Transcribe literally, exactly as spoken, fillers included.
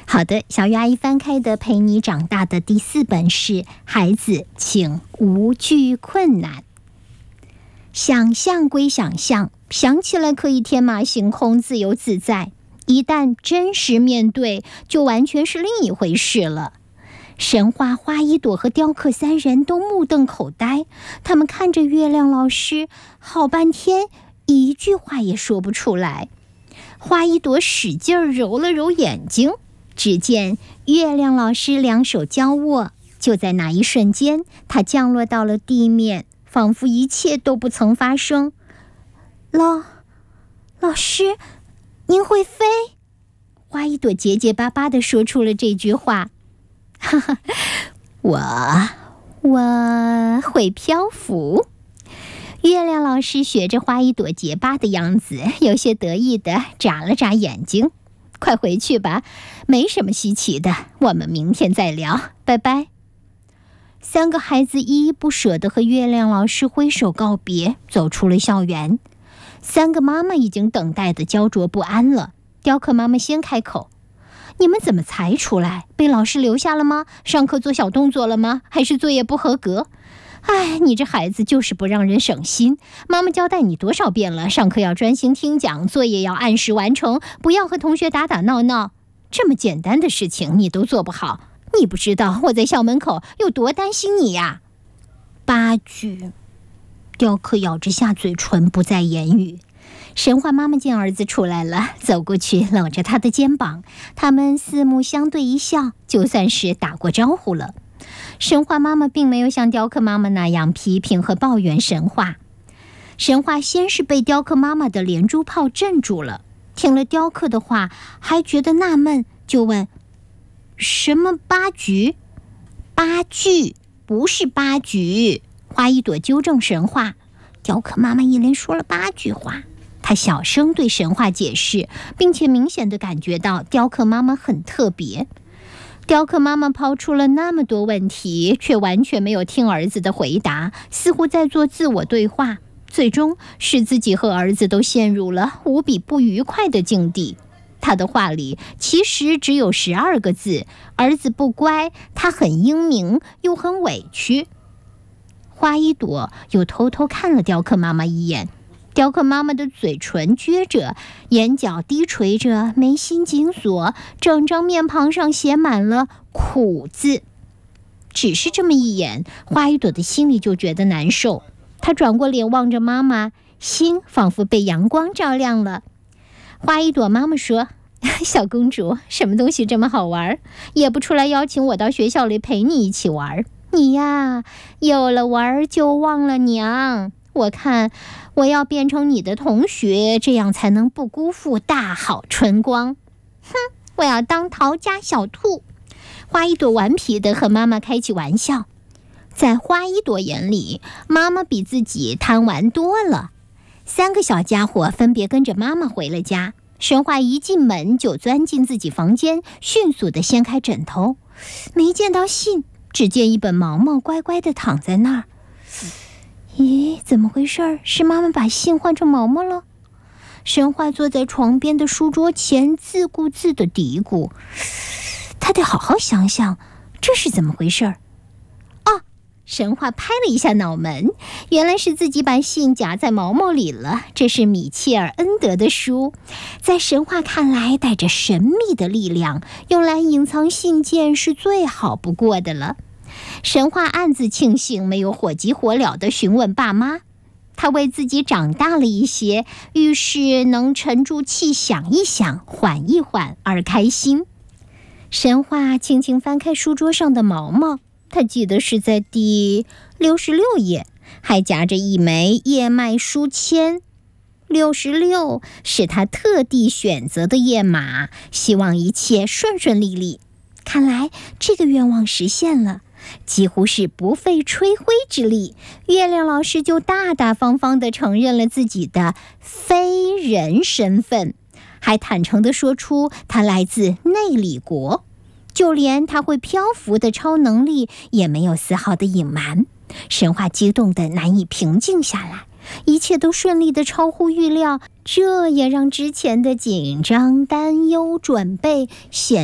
好的，小鱼阿姨翻开的陪你长大的第四本是孩子请无惧困难。想象归想象，想起来可以天马行空自由自在，一旦真实面对就完全是另一回事了。神话花一朵和雕刻三人都目瞪口呆，他们看着月亮老师好半天，一句话也说不出来。花一朵使劲揉了揉眼睛，只见月亮老师两手交握，就在那一瞬间，他降落到了地面，仿佛一切都不曾发生。老老师，您会飞？花一朵结结巴巴地说出了这句话。哈哈，我我会漂浮。月亮老师学着花一朵结巴的样子，有些得意地眨了眨眼睛。快回去吧，没什么稀奇的，我们明天再聊，拜拜。三个孩子依依不舍地和月亮老师挥手告别，走出了校园。三个妈妈已经等待得焦灼不安了。雕刻妈妈先开口：你们怎么才出来？被老师留下了吗？上课做小动作了吗？还是作业不合格？哎，你这孩子就是不让人省心。妈妈交代你多少遍了，上课要专心听讲，作业要按时完成，不要和同学打打闹闹。这么简单的事情你都做不好，你不知道我在校门口有多担心你呀。八句。雕刻咬着下嘴唇，不再言语。神话妈妈见儿子出来了，走过去搂着他的肩膀，他们四目相对一笑，就算是打过招呼了。神话妈妈并没有像雕刻妈妈那样批评和抱怨神话。神话先是被雕刻妈妈的连珠炮镇住了，听了雕刻的话还觉得纳闷，就问：什么八局？八句，不是八局。花一朵纠正神话。雕刻妈妈一连说了八句话，她小声对神话解释，并且明显地感觉到雕刻妈妈很特别。雕刻妈妈抛出了那么多问题，却完全没有听儿子的回答，似乎在做自我对话，最终使自己和儿子都陷入了无比不愉快的境地。他的话里其实只有十二个字：儿子不乖，他很英明，又很委屈。花一朵又偷偷看了雕刻妈妈一眼，雕刻妈妈的嘴唇撅着，眼角低垂着，眉心紧锁，整张面庞上写满了苦字。只是这么一眼，花一朵的心里就觉得难受。她转过脸望着妈妈，心仿佛被阳光照亮了。花一朵妈妈说：小公主，什么东西这么好玩？也不出来邀请我到学校里陪你一起玩。你呀，有了玩就忘了娘。我看我要变成你的同学，这样才能不辜负大好春光。哼，我要当逃家小兔。花一朵顽皮地和妈妈开起玩笑。在花一朵眼里，妈妈比自己贪玩多了。三个小家伙分别跟着妈妈回了家。神话一进门就钻进自己房间，迅速地掀开枕头，没见到信，只见一本毛毛乖乖地躺在那儿。咦，怎么回事？是妈妈把信换成毛毛了？神话坐在床边的书桌前，自顾自地嘀咕：他得好好想想，这是怎么回事？哦，神话拍了一下脑门，原来是自己把信夹在毛毛里了。这是米切尔恩德的书，在神话看来带着神秘的力量，用来隐藏信件是最好不过的了。神话暗自庆幸没有火急火燎地询问爸妈，他为自己长大了一些，遇事能沉住气想一想，缓一缓而开心。神话轻轻翻开书桌上的毛毛，他记得是在第六十六页，还夹着一枚叶脉书签。六十六是他特地选择的页码，希望一切顺顺利利。看来这个愿望实现了，几乎是不费吹灰之力，月亮老师就大大方方地承认了自己的非人身份，还坦诚地说出他来自内里国，就连他会漂浮的超能力也没有丝毫的隐瞒。神话激动得难以平静下来，一切都顺利的超乎预料，这也让之前的紧张、担忧、准备显